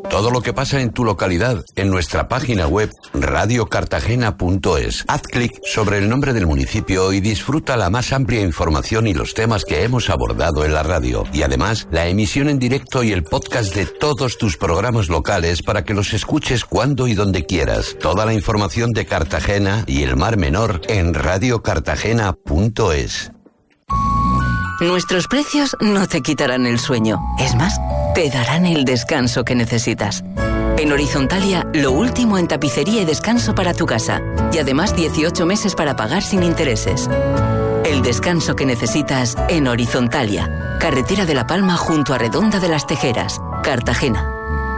Todo lo que pasa en tu localidad en nuestra página web radiocartagena.es. Haz clic sobre el nombre del municipio y disfruta la más amplia información y los temas que hemos abordado en la radio. Y además, la emisión en directo y el podcast de todos tus programas locales para que los escuches cuando y donde quieras. Toda la información de Cartagena y el Mar Menor en radiocartagena.es. Nuestros precios no te quitarán el sueño. Es más, te darán el descanso que necesitas. En Horizontalia, lo último en tapicería y descanso para tu casa. Y además 18 meses para pagar sin intereses. El descanso que necesitas en Horizontalia. Carretera de La Palma junto a Redonda de las Tejeras, Cartagena.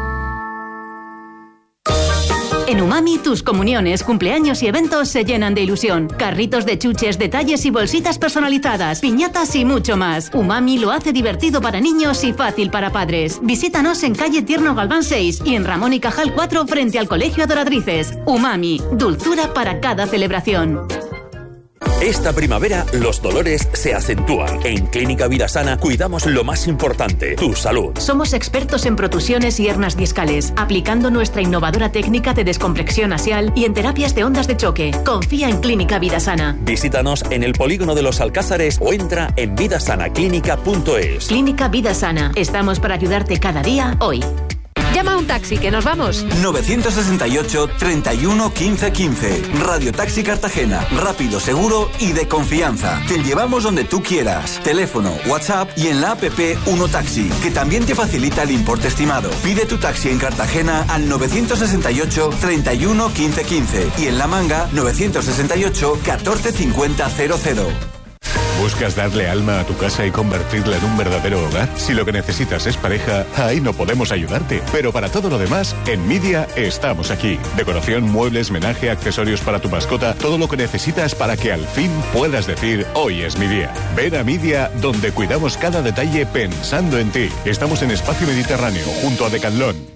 En Umami, tus comuniones, cumpleaños y eventos se llenan de ilusión. Carritos de chuches, detalles y bolsitas personalizadas, piñatas y mucho más. Umami lo hace divertido para niños y fácil para padres. Visítanos en calle Tierno Galván 6 y en Ramón y Cajal 4 frente al Colegio Adoratrices. Umami, dulzura para cada celebración. Esta primavera los dolores se acentúan. En Clínica Vida Sana cuidamos lo más importante, tu salud. Somos expertos en protusiones y hernias discales, aplicando nuestra innovadora técnica de descompresión axial y en terapias de ondas de choque. Confía en Clínica Vida Sana. Visítanos en el Polígono de los Alcázares o entra en vidasanaclínica.es. Clínica Vida Sana. Estamos para ayudarte cada día, hoy. Llama a un taxi, que nos vamos. 968 31 15 15. Radio Taxi Cartagena. Rápido, seguro y de confianza. Te llevamos donde tú quieras. Teléfono, WhatsApp y en la app Uno Taxi, que también te facilita el importe estimado. Pide tu taxi en Cartagena al 968 31 15 15 y en La Manga 968 14 50 00. ¿Buscas darle alma a tu casa y convertirla en un verdadero hogar? Si lo que necesitas es pareja, ahí no podemos ayudarte. Pero para todo lo demás, en Media estamos aquí. Decoración, muebles, menaje, accesorios para tu mascota, todo lo que necesitas para que al fin puedas decir, hoy es mi día. Ven a Media, donde cuidamos cada detalle pensando en ti. Estamos en Espacio Mediterráneo, junto a Decathlon.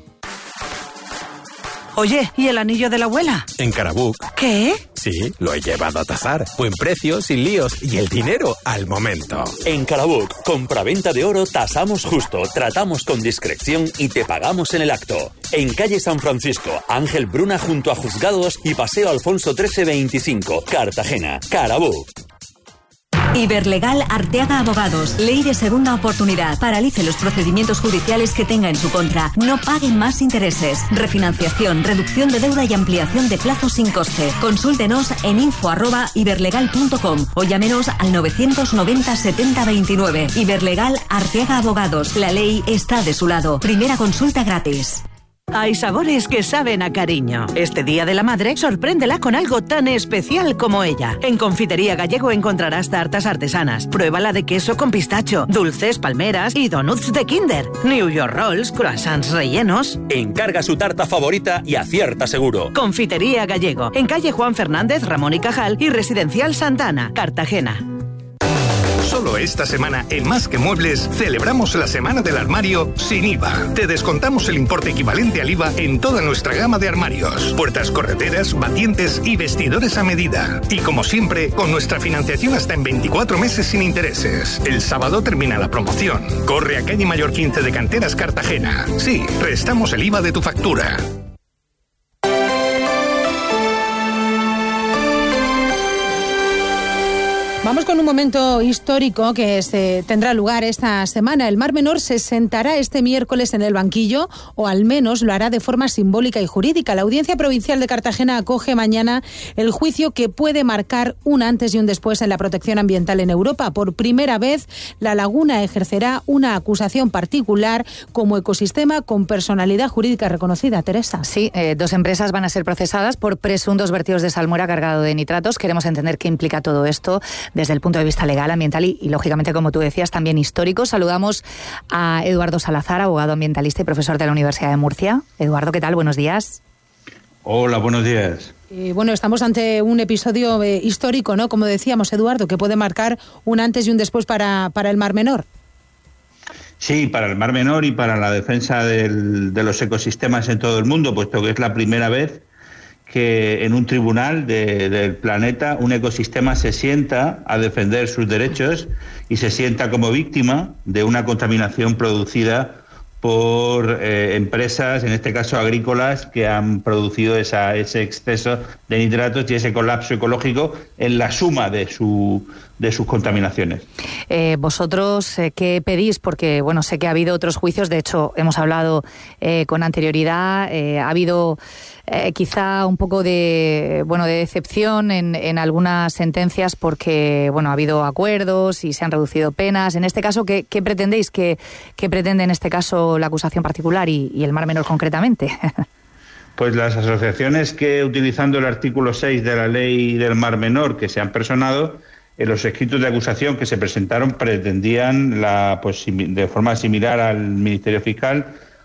Oye, ¿y el anillo de la abuela? En Carabook. ¿Qué? Sí, lo he llevado a tasar. Buen precio, sin líos y el dinero al momento. En Carabook, compraventa de oro tasamos justo, tratamos con discreción y te pagamos en el acto. En calle San Francisco, Ángel Bruna junto a Juzgados y Paseo Alfonso 1325, Cartagena. Carabook. Iberlegal Arteaga Abogados. Ley de segunda oportunidad. Paralice los procedimientos judiciales que tenga en su contra. No paguen más intereses. Refinanciación, reducción de deuda y ampliación de plazos sin coste. Consúltenos en info@iberlegal.com o llámenos al 990 70 29. Iberlegal Arteaga Abogados. La ley está de su lado. Primera consulta gratis. Hay sabores que saben a cariño. Este Día de la Madre, sorpréndela con algo tan especial como ella. En Confitería Gallego encontrarás tartas artesanas. Pruébala de queso con pistacho, dulces, palmeras y donuts de Kinder. New York Rolls, croissants rellenos. Encarga su tarta favorita y acierta seguro. Confitería Gallego, en calle Juan Fernández, Ramón y Cajal y Residencial Santana, Cartagena. Solo esta semana en Más que Muebles celebramos la Semana del Armario sin IVA. Te descontamos el importe equivalente al IVA en toda nuestra gama de armarios, puertas correderas, batientes y vestidores a medida. Y como siempre, con nuestra financiación hasta en 24 meses sin intereses. El sábado termina la promoción. Corre a calle Mayor 15 de Canteras, Cartagena. Sí, restamos el IVA de tu factura. Vamos con un momento histórico que tendrá lugar esta semana. El Mar Menor se sentará este miércoles en el banquillo, o al menos lo hará de forma simbólica y jurídica. La Audiencia Provincial de Cartagena acoge mañana el juicio que puede marcar un antes y un después en la protección ambiental en Europa. Por primera vez, La Laguna ejercerá una acusación particular como ecosistema con personalidad jurídica reconocida. Teresa. Sí, dos empresas van a ser procesadas por presuntos vertidos de salmuera cargado de nitratos. Queremos entender qué implica todo esto desde el punto de vista legal, ambiental y lógicamente, como tú decías, también histórico. Saludamos a Eduardo Salazar, abogado ambientalista y profesor de la Universidad de Murcia. Eduardo, ¿qué tal? Buenos días. Hola, buenos días. Bueno, estamos ante un episodio histórico, ¿no? Como decíamos, Eduardo, que puede marcar un antes y un después para el Mar Menor. Sí, para el Mar Menor y para la defensa de los ecosistemas en todo el mundo, puesto que es la primera vez que en un tribunal del planeta un ecosistema se sienta a defender sus derechos y se sienta como víctima de una contaminación producida por empresas, en este caso agrícolas, que han producido ese exceso de nitratos y ese colapso ecológico en la suma de sus contaminaciones. ¿Vosotros qué pedís? Porque bueno, sé que ha habido otros juicios, de hecho hemos hablado con anterioridad, ha habido quizá un poco de decepción en algunas sentencias porque bueno, ha habido acuerdos y se han reducido penas. En este caso, ¿qué pretendéis? ¿Qué pretende en este caso la acusación particular y el Mar Menor concretamente? Pues las asociaciones que, utilizando el artículo 6 de la ley del Mar Menor, que se han personado, en los escritos de acusación que se presentaron pretendían, de forma similar al Ministerio Fiscal,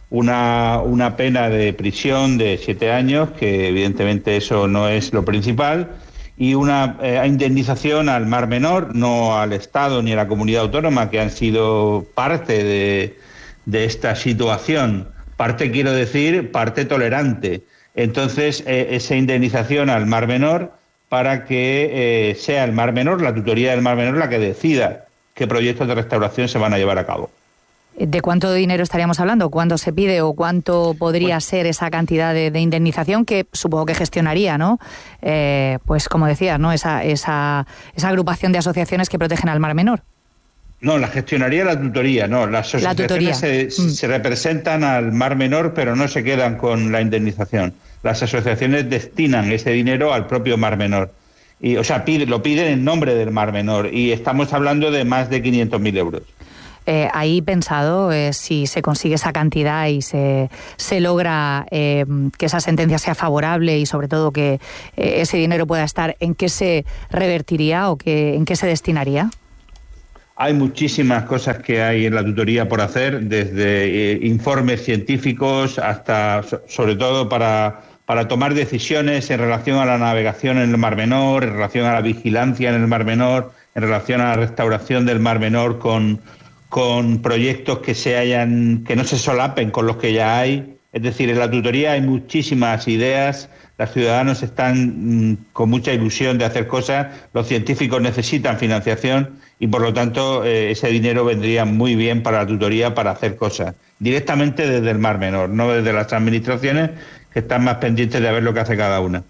una pena de prisión de 7 años, que evidentemente eso no es lo principal, y una indemnización al Mar Menor, no al Estado ni a la comunidad autónoma, que han sido parte de esta situación. Parte, quiero decir, parte tolerante. Entonces, esa indemnización al Mar Menor para que sea el Mar Menor, la tutoría del Mar Menor, la que decida qué proyectos de restauración se van a llevar a cabo. ¿De cuánto dinero estaríamos hablando? ¿Cuánto se pide o cuánto podría ser esa cantidad de indemnización que supongo que gestionaría, ¿no? Pues como decías, ¿no? Esa agrupación de asociaciones que protegen al Mar Menor. No, la gestionaría la tutoría, no. Las asociaciones se representan al Mar Menor, pero no se quedan con la indemnización. Las asociaciones destinan ese dinero al propio Mar Menor. O sea, lo piden en nombre del Mar Menor y estamos hablando de más de 500.000 euros. Ahí pensado, si se consigue esa cantidad y se logra que esa sentencia sea favorable y sobre todo que ese dinero pueda estar, ¿en qué se revertiría o en qué se destinaría? Hay muchísimas cosas que hay en la tutoría por hacer, desde informes científicos hasta, sobre todo, para tomar decisiones en relación a la navegación en el Mar Menor, en relación a la vigilancia en el Mar Menor, en relación a la restauración del Mar Menor con proyectos que no se solapen con los que ya hay. Es decir, en la tutoría hay muchísimas ideas, los ciudadanos están con mucha ilusión de hacer cosas, los científicos necesitan financiación y por lo tanto ese dinero vendría muy bien para la tutoría para hacer cosas, directamente desde el Mar Menor, no desde las administraciones que están más pendientes de ver lo que hace cada una.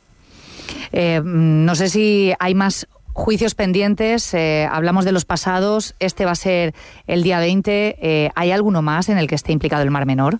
No sé si hay más juicios pendientes, hablamos de los pasados, este va a ser el día 20, ¿hay alguno más en el que esté implicado el Mar Menor?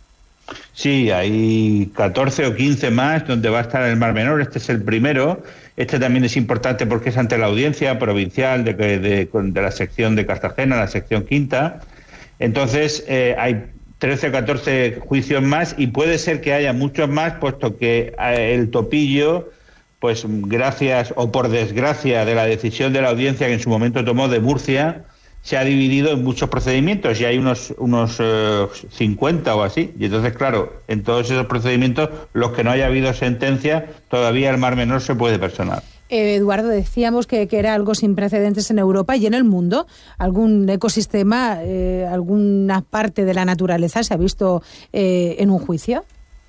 Sí, hay 14 o 15 más donde va a estar el Mar Menor, este es el primero, este también es importante porque es ante la audiencia provincial de la sección de Cartagena, la sección quinta, entonces hay 13 o 14 juicios más y puede ser que haya muchos más, puesto que el topillo, pues gracias o por desgracia de la decisión de la audiencia que en su momento tomó de Murcia, se ha dividido en muchos procedimientos y hay unos 50 o así. Y entonces, claro, en todos esos procedimientos, los que no haya habido sentencia, todavía el Mar Menor se puede personar. Eduardo, decíamos que era algo sin precedentes en Europa y en el mundo. ¿Algún ecosistema, alguna parte de la naturaleza se ha visto en un juicio?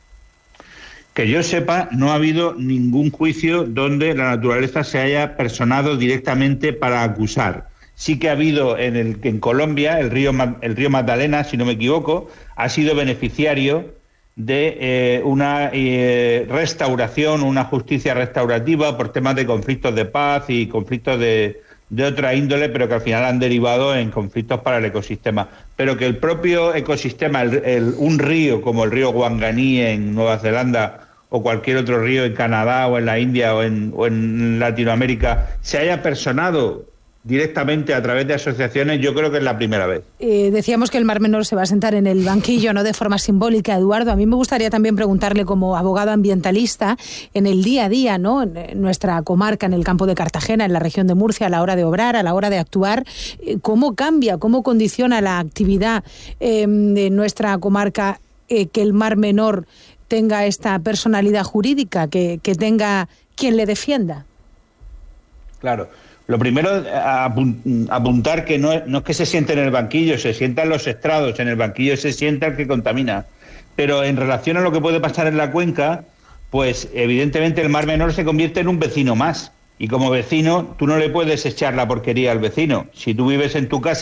Que yo sepa, no ha habido ningún juicio donde la naturaleza se haya personado directamente para acusar. Sí que ha habido en Colombia, el río Magdalena, si no me equivoco, ha sido beneficiario de una restauración, una justicia restaurativa por temas de conflictos de paz y conflictos de otra índole, pero que al final han derivado en conflictos para el ecosistema. Pero que el propio ecosistema, un río como el río Wanganui en Nueva Zelanda o cualquier otro río en Canadá o en la India o en Latinoamérica, se haya personado directamente a través de asociaciones, yo creo que es la primera vez. Decíamos que el Mar Menor se va a sentar en el banquillo, no de forma simbólica, Eduardo. A mí me gustaría también preguntarle, como abogado ambientalista, en el día a día, ¿no?, en nuestra comarca, en el campo de Cartagena, en la región de Murcia, a la hora de obrar, a la hora de actuar, ¿cómo cambia, cómo condiciona la actividad de nuestra comarca que el Mar Menor tenga esta personalidad jurídica, que tenga quien le defienda? Claro. Lo primero, apuntar que no es que se siente en el banquillo, se sientan los estrados, en el banquillo se sienta el que contamina. Pero en relación a lo que puede pasar en la cuenca, pues evidentemente el Mar Menor se convierte en un vecino más. Y como vecino, tú no le puedes echar la porquería al vecino. Si tú vives en tu casa,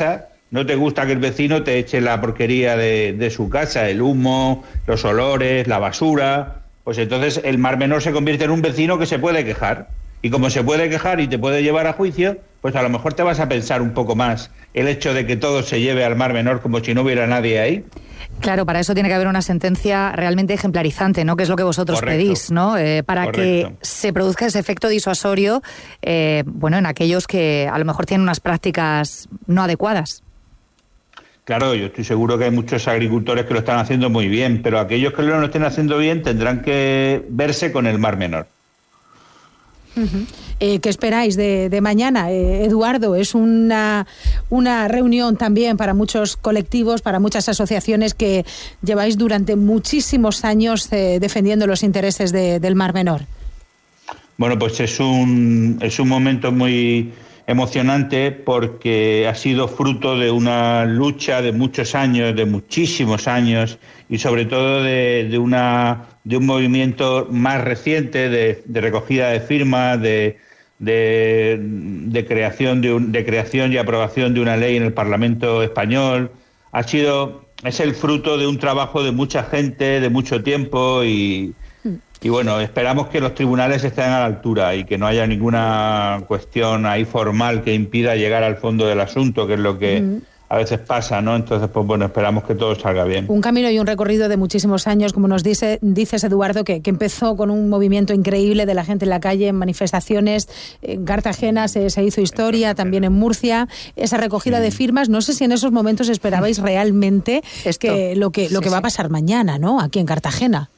no te gusta que el vecino te eche la porquería de su casa, el humo, los olores, la basura, pues entonces el Mar Menor se convierte en un vecino que se puede quejar. Y como se puede quejar y te puede llevar a juicio, pues a lo mejor te vas a pensar un poco más el hecho de que todo se lleve al Mar Menor como si no hubiera nadie ahí. Claro, para eso tiene que haber una sentencia realmente ejemplarizante, ¿no? Que es lo que vosotros pedís, ¿no? Para que se produzca ese efecto disuasorio, en aquellos que a lo mejor tienen unas prácticas no adecuadas. Claro, yo estoy seguro que hay muchos agricultores que lo están haciendo muy bien, pero aquellos que no lo estén haciendo bien tendrán que verse con el Mar Menor. ¿Qué esperáis de mañana, Eduardo? Es una reunión también para muchos colectivos, para muchas asociaciones que lleváis durante muchísimos años defendiendo los intereses del Mar Menor. Bueno, pues es un momento muy emocionante porque ha sido fruto de una lucha de muchos años, de muchísimos años, y sobre todo de un movimiento más reciente de recogida de firmas, de creación y aprobación de una ley en el Parlamento español. Es el fruto de un trabajo de mucha gente, de mucho tiempo, y bueno, esperamos que los tribunales estén a la altura y que no haya ninguna cuestión ahí formal que impida llegar al fondo del asunto, que es lo que a veces pasa, ¿no? Entonces, pues bueno, esperamos que todo salga bien. Un camino y un recorrido de muchísimos años, como nos dices, Eduardo, que empezó con un movimiento increíble de la gente en la calle, en manifestaciones. En Cartagena se hizo historia, también en Murcia. Esa recogida de firmas, no sé si en esos momentos esperabais realmente lo que va a pasar mañana, ¿no? Aquí en Cartagena.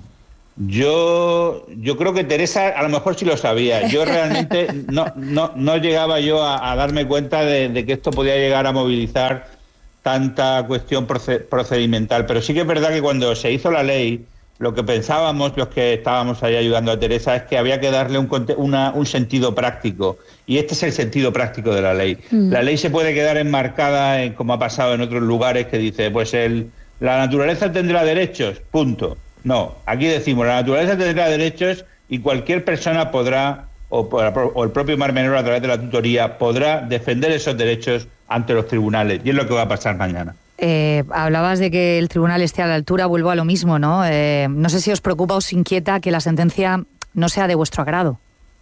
Yo creo que Teresa a lo mejor sí lo sabía. Yo realmente no llegaba yo a darme cuenta de que esto podía llegar a movilizar tanta cuestión procedimental. Pero sí que es verdad que cuando se hizo la ley, lo que pensábamos los que estábamos ahí ayudando a Teresa es que había que darle un sentido práctico. Y este es el sentido práctico de la ley. La ley se puede quedar enmarcada, como ha pasado en otros lugares, que dice, pues la naturaleza tendrá derechos, punto. No, aquí decimos, la naturaleza tendrá derechos y cualquier persona podrá, o el propio Mar Menor a través de la tutoría, podrá defender esos derechos ante los tribunales. Y es lo que va a pasar mañana. Hablabas de que el tribunal esté a la altura, vuelvo a lo mismo, ¿no? No sé si os preocupa o os inquieta que la sentencia no sea de vuestro agrado.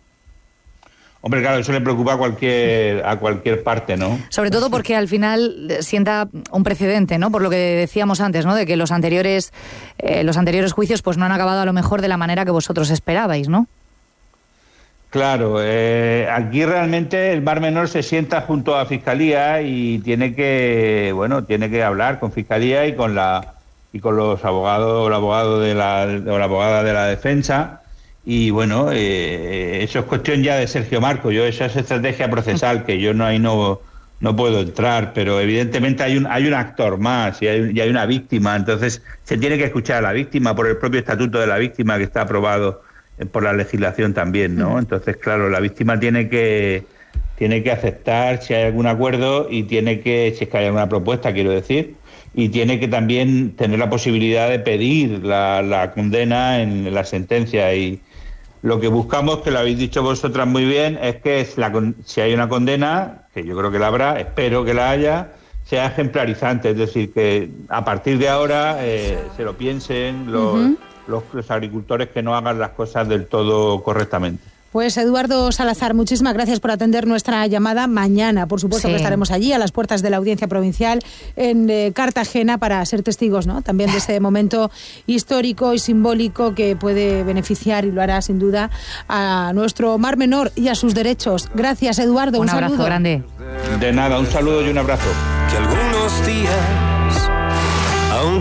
Hombre, claro, eso le preocupa a cualquier parte, ¿no? Sobre todo porque al final sienta un precedente, ¿no? Por lo que decíamos antes, ¿no? De que los anteriores juicios pues no han acabado a lo mejor de la manera que vosotros esperabais, ¿no? Claro, aquí realmente el Mar Menor se sienta junto a Fiscalía y tiene que hablar con Fiscalía y con los abogados o la abogada de la defensa. Y bueno, eso es cuestión ya de Sergio Marco. Esa es estrategia procesal que yo no puedo entrar, pero evidentemente hay un actor más y hay una víctima. Entonces se tiene que escuchar a la víctima por el propio estatuto de la víctima que está aprobado por la legislación también, ¿no? Entonces, claro, la víctima tiene que aceptar si hay algún acuerdo y si es que hay alguna propuesta, quiero decir, y tiene que también tener la posibilidad de pedir la condena en la sentencia. Y lo que buscamos, que lo habéis dicho vosotras muy bien, es que si hay una condena, que yo creo que la habrá, espero que la haya, sea ejemplarizante, es decir, que a partir de ahora se lo piensen los agricultores que no hagan las cosas del todo correctamente. Pues Eduardo Salazar, muchísimas gracias por atender nuestra llamada. Mañana, por supuesto, que estaremos allí a las puertas de la Audiencia Provincial en Cartagena para ser testigos, ¿no? También de ese momento histórico y simbólico que puede beneficiar, y lo hará sin duda, a nuestro Mar Menor y a sus derechos. Gracias, Eduardo. Un abrazo grande. De nada, un saludo y un abrazo. Que algunos días